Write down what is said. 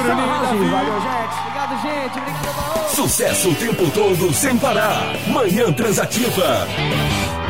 Valeu, gente. Obrigado, gente. Obrigado, Baú. Sucesso o tempo todo, sem parar. Manhã Transativa.